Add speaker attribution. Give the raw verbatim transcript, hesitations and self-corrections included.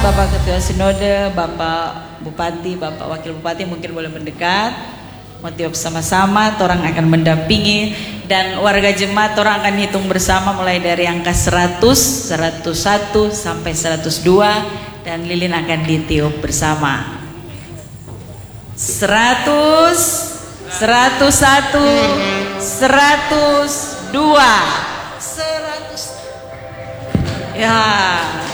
Speaker 1: Bapak Ketua Sinode, Bapak Bupati, Bapak Wakil Bupati mungkin boleh mendekat. Motif sama-sama, orang akan mendampingi dan warga jemaat orang akan hitung bersama mulai dari angka seratus, seratus satu sampai seratus dua dan lilin akan ditiup bersama. seratus, seratus satu, seratus dua, seratus. Ya.